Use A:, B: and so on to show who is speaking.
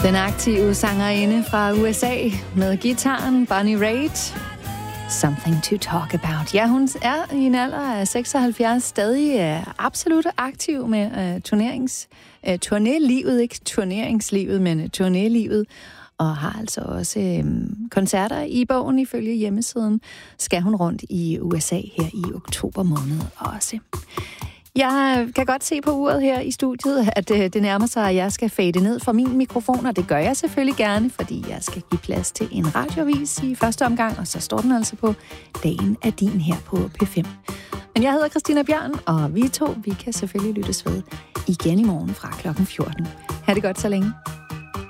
A: Den aktive sangerinde fra USA med gitaren, Bonnie Raitt. Something to talk about. Ja, hun er i en alder af 76 stadig absolut aktiv med turnélivet, ikke turneringslivet, men turnélivet, og har altså også koncerter i bogen. Ifølge hjemmesiden skal hun rundt i USA her i oktober måned også. Jeg kan godt se på uret her i studiet, at det nærmer sig, at jeg skal fade ned fra min mikrofon, og det gør jeg selvfølgelig gerne, fordi jeg skal give plads til en radioavis i første omgang, og så står den altså på Dagen er din her på P5. Men jeg hedder Christina Bjørn, og vi kan selvfølgelig lyttes ved igen i morgen fra klokken 14. Ha' det godt så længe.